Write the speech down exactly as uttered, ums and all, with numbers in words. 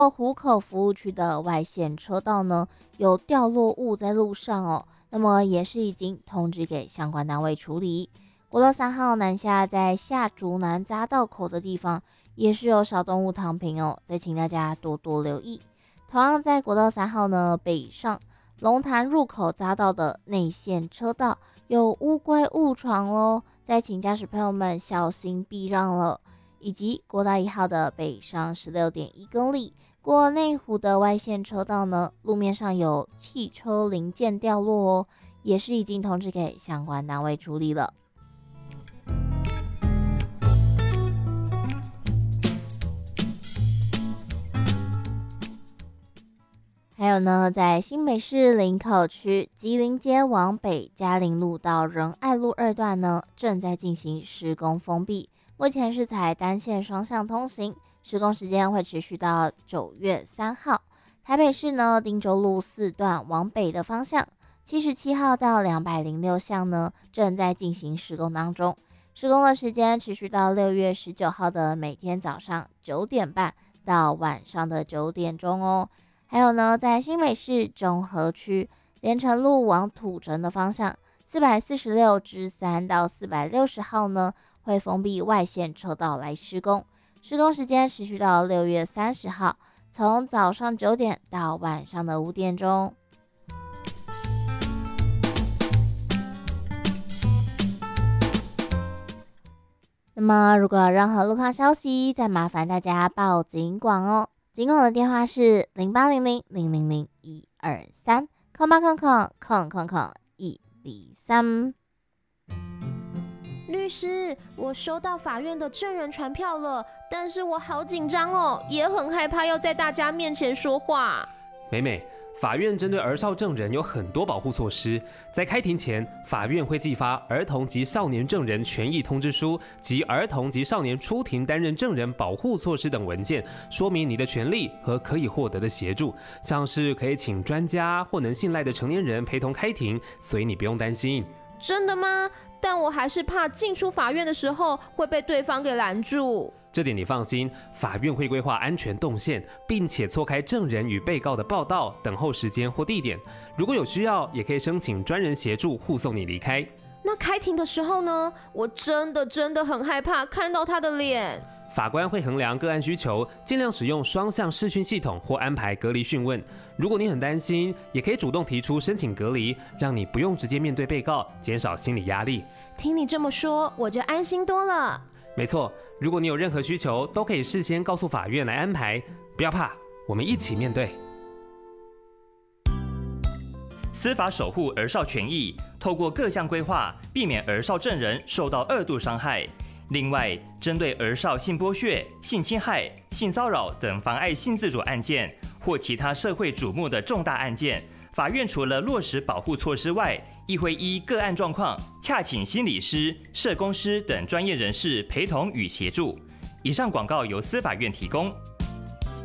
湖口服务区的外线车道呢有掉落物在路上哦，那么也是已经通知给相关单位处理。国道三号南下在下竹南匝道口的地方也是有小动物躺平哦，再请大家多多留意。同样在国道三号呢北上龙潭入口匝道的内线车道有乌龟误闯咯，再请驾驶朋友们小心避让了。以及国道一号的北上 十六点一 公里过内湖的外线车道呢，路面上有汽车零件掉落哦，也是已经通知给相关单位处理了。还有呢，在新北市林口区吉林街往北嘉陵路到仁爱路二段呢，正在进行施工封闭，目前是采单线双向通行，施工时间会持续到九月三号。台北市呢，汀州路四段往北的方向，七十七号到两百零六巷呢，正在进行施工当中，施工的时间持续到六月十九号的每天早上九点半到晚上的九点钟哦。还有呢，在新北市中和区连城路往土城的方向，四百四十六之三到四百六十号呢，会封闭外线车道来施工，施工时间持续到六月三十号，从早上九点到晚上的五点钟。那么如果有任何路况消息，再麻烦大家报警广哦。警广的电话是零八零零零零零一二三，空八空空空空空一零三。 律师，我收到法院的证人传票了，但是我好紧张哦，也很害怕要在大家面前说话。 美美，法院针对儿少证人有很多保护措施，在开庭前，法院会寄发儿童及少年证人权益通知书及儿童及少年出庭担任证人保护措施等文件，说明你的权利和可以获得的协助，像是可以请专家或能信赖的成年人陪同开庭，所以你不用担心。 真的吗？但我还是怕进出法院的时候会被对方给拦住。 这点你放心，法院会规划安全动线，并且错开证人与被告的报到、等候时间或地点。如果有需要，也可以申请专人协助护送你离开。 那开庭的时候呢？我真的真的很害怕看到他的脸。 法官会衡量个案需求，尽量使用双向视讯系统或安排隔离讯问。如果你很担心，也可以主动提出申请隔离，让你不用直接面对被告，减少心理压力。 听你这么说，我就安心多了。 没错，如果你有任何需求，都可以事先告诉法院来安排。不要怕，我们一起面对。 司法守护儿少权益，透过各项规划，避免儿少证人受到二度伤害。另外，针对儿少性剥削、性侵害、性骚扰等妨碍性自主案件，或其他社会瞩目的重大案件，法院除了落实保护措施外，亦会依个案状况，洽请心理师、社工师等专业人士陪同与协助。以上广告由司法院提供。